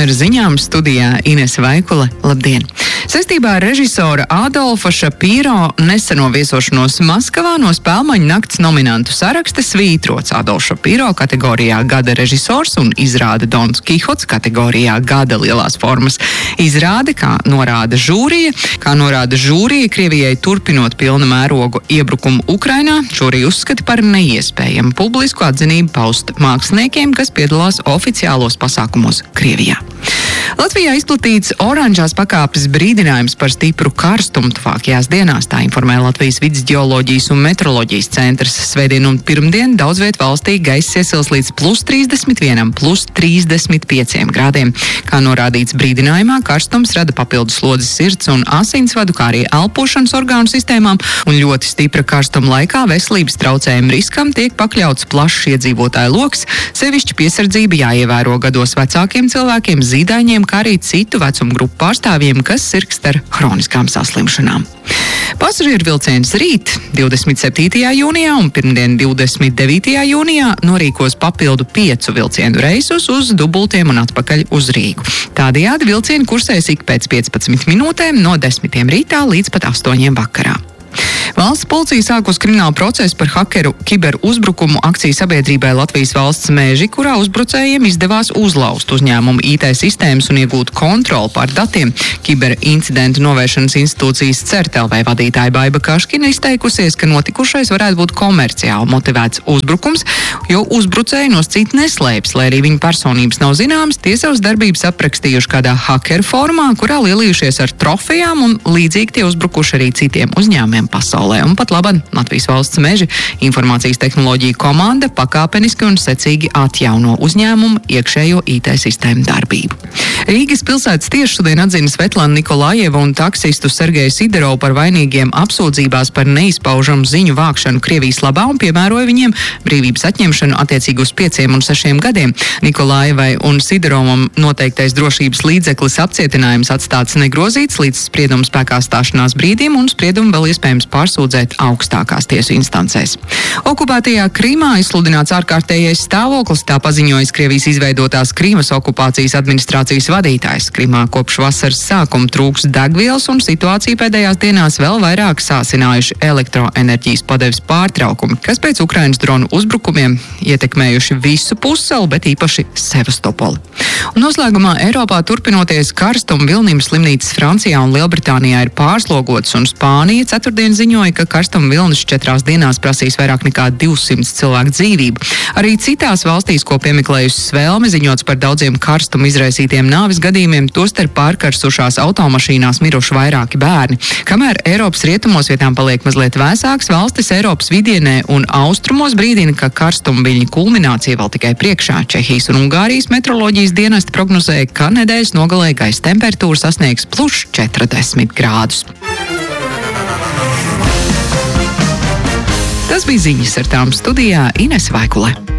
ar ziņām studijā Inese Vaikule. Labdien! Saistībā ar režisora Adolfa Šapīro neseno viesošanos Maskavā no Spēlmaņu nakts nominantu saraksta svītrots Adolfs Šapīro kategorijā Gada režisors un izrāde Dons Kihots kategorijā Gada lielās formas izrāde, kā norāda žūrija. Krievijai turpinot pilna mēroga iebrukumu Ukrainā, žūrija uzskata par neiespējamu publisku atzinību paust māksliniekiem, kas piedalās oficiālos pasākumos Krievijā. Latvijā izplatīts oranžās pakāpes brīdinājums par stipru karstumu tuvākajās dienās, tā informē Latvijas Vides ģeoloģijas un metroloģijas centrs. Svētdien un pirmdien daudz viet valstī gaiss iesils līdz +31, +35 grādiem. Kā norādīts brīdinājumā, karstums rada papildus slodzes sirds un asinsvadu, kā arī elpošanas orgānu sistēmām, un ļoti stipra karstuma laikā veselības traucējumu riskam tiek pakļauts plašs iedzīvotāju loks, sevišķi piesardzība jāievēro gados vecākiem cilvēkiem, zīdaiņiem, kā arī citu vecumu grupu pārstāvjiem, kas sirgst ar hroniskām saslimšanām. Pasažieru vilciens rīt, 27. jūnijā un pirmdien 29. jūnijā norīkos papildu 5 vilcienu reisus uz Dubultiem un atpakaļ uz Rīgu. Tādējādi vilcieni kursēs ik pēc 15 minūtēm no 10 rītā līdz pat 8 vakarā. Valsts policija sākus kriminālu procesu par hakeru kiberuzbrukumu akciju sabiedrībai Latvijas valsts meži, kurā uzbrucējiem izdevās uzlauzt uzņēmumu IT sistēmas un iegūt kontroli pār datiem. Kiberincidentu novēršanas institūcijas CERT-LV vadītāja Baiba Kaškina izteikusies, ka notikušais varētu būt komerciāli motivēts uzbrukums, jo uzbrucēji nos citu neslēpjas, lai arī viņu personības nav zināmas, tie savas darbības aprakstījuši kādā hakeru formā, kurā lielījušies ar trofejām, un līdzīgi tie uzbrukuši arī citiem uzņēmumiem pasaulē. Un pat labāk Latvijas valsts meži informācijas tehnoloģiju komanda pakāpeniski un secīgi atjauno uzņēmumu iekšējo IT sistēmu darbību. Rīgas pilsētas tiesa šodien atzina Svetlanu Nikolājeva un taksistu Sergeju Siderovu par vainīgiem apsūdzībās par neizpaužamu ziņu vākšanu Krievijas labā un piemēroja viņiem brīvības atņemšanu attiecīgi uz 5 un 6 gadiem. Nikolājevai un Siderovam noteiktais drošības līdzeklis apcietinājums atstāts negrozīts līdz sprieduma spēkā stāšanās brīdim, un spriedumu vēl iespējams pārsūdzēt augstākās tiesu instancēs. Okupētajā Krimā izsludināts ārkārtējais stāvoklis, tā paziņojas Krievijas izveidotās Krīmas okupācijas administrācijas vadītājs. Krimā kopš vasaras sākuma trūks degvielas, un situācija pēdējās dienās vēl vairāk sāsinājuši elektroenerģijas padeves pārtraukumi, kas pēc Ukrainas dronu uzbrukumiem ietekmējuši visu pussalu, bet īpaši Sevastopoli. Un noslēgumā Eiropā turpinoties karstumu vilnim slimnīcas Francijā un Lielbritānijā ir pārslogotas, un Spānija ceturtdien ziņoja, ka karstuma vilnis 4 dienās prasīs vairāk nekā 200 cilvēku dzīvību. Arī citās valstīs, ko piemeklējusi Svelme, ziņots par daudziem karstuma izraisītiem nāves gadījumiem, tostarp pārkarsušās automašīnās miruši vairāki bērni. Kamēr Eiropas rietumos vietām paliek mazliet vēsāks, valstis Eiropas vidienē un austrumos brīdina, ka karstuma viļņu kulminācija vēl tikai priekšā. Čehijas un Ungārijas metroloģijas dienesti prognozēja, ka nedēļas nogalē gaisa temperatūra sasniegs +40 grādus. Tas bija ziņas, ar tām studijā Inese Vaikule.